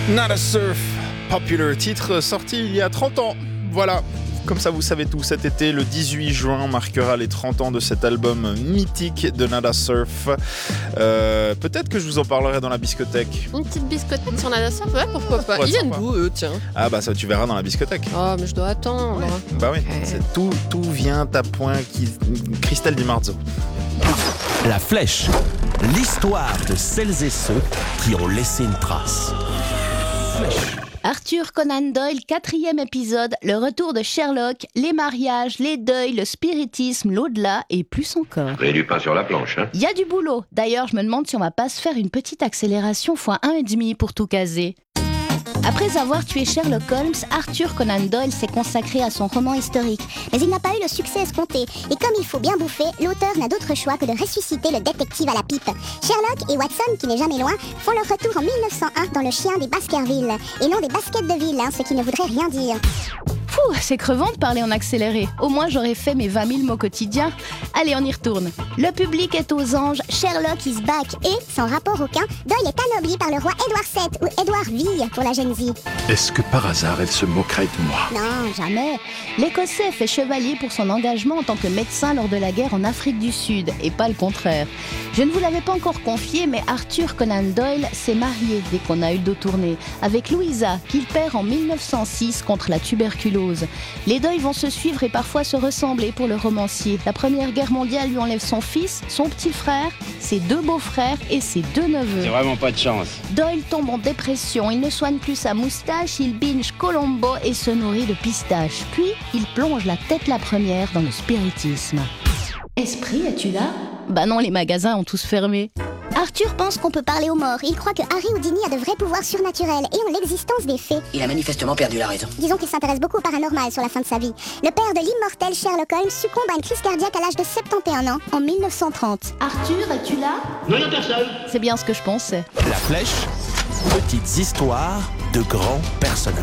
Not a Surf, popular titre sorti il y a 30 ans. Voilà, comme ça vous savez tout, cet été, le 18 juin, marquera les 30 ans de cet album mythique de Nada Surf. Peut-être que je vous en parlerai dans la biscothèque. Une petite biscothèque sur Nada Surf, ouais, pourquoi pas. Ouais, Ils viennent sympa. d'où, eux, tiens? Ah bah ça tu verras dans la biscothèque. Oh, mais je dois attendre. Ouais. Bah oui, c'est tout vient à point Christelle Di Marzo. La Flèche, l'histoire de celles et ceux qui ont laissé une trace. Arthur Conan Doyle, 4e épisode, le retour de Sherlock, les mariages, les deuils, le spiritisme, l'au-delà et plus encore. Vous avez du pain sur la planche, hein? Il y a du boulot. D'ailleurs, je me demande si on va pas se faire une petite accélération x 1,5 pour tout caser. Après avoir tué Sherlock Holmes, Arthur Conan Doyle s'est consacré à son roman historique. Mais il n'a pas eu le succès escompté. Et comme il faut bien bouffer, l'auteur n'a d'autre choix que de ressusciter le détective à la pipe. Sherlock et Watson, qui n'est jamais loin, font leur retour en 1901 dans Le Chien des Baskerville. Et non des baskets de ville, ce qui ne voudrait rien dire. Pouh, c'est crevant de parler en accéléré. Au moins, j'aurais fait mes 20 000 mots quotidiens. Allez, on y retourne. Le public est aux anges, Sherlock is back. Et, sans rapport aucun, Doyle est anobli par le roi Édouard VII, ou Édouard VI pour la Gen Z. Est-ce que par hasard elle se moquerait de moi? Non, Jamais. L'Écossais fait chevalier pour son engagement en tant que médecin lors de la guerre en Afrique du Sud, et pas le contraire. Je ne vous l'avais pas encore confié, mais Arthur Conan Doyle s'est marié dès qu'on a eu le dos tourné, avec Louisa, qu'il perd en 1906 contre la tuberculose. Les Doyle vont se suivre et parfois se ressembler pour le romancier. La Première Guerre mondiale lui enlève son fils, son petit frère, ses 2 beaux-frères et ses 2 neveux. C'est vraiment pas de chance. Doyle tombe en dépression, il ne soigne plus sa moustache, il binge Colombo et se nourrit de pistaches. Puis, il plonge la tête la première dans le spiritisme. Esprit, es-tu là? Bah non, les magasins ont tous fermé. Arthur pense qu'on peut parler aux morts. Il croit que Harry Houdini a de vrais pouvoirs surnaturels et ont l'existence des fées. Il a manifestement perdu la raison. Disons qu'il s'intéresse beaucoup au paranormal sur la fin de sa vie. Le père de l'immortel Sherlock Holmes succombe à une crise cardiaque à l'âge de 71 ans, en 1930. Arthur, es-tu là? Non, non, personne. C'est bien ce que je pensais. La Flèche, petites histoires de grands personnages.